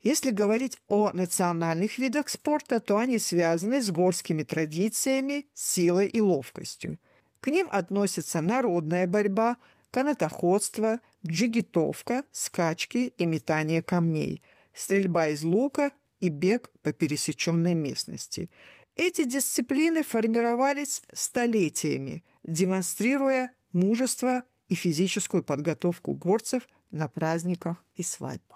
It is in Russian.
Если говорить о национальных видах спорта, то они связаны с горскими традициями, силой и ловкостью. К ним относятся народная борьба, канатоходство, джигитовка, скачки и метание камней, стрельба из лука и бег по пересеченной местности. Эти дисциплины формировались столетиями, демонстрируя мужество и физическую подготовку горцев на праздниках и свадьбах.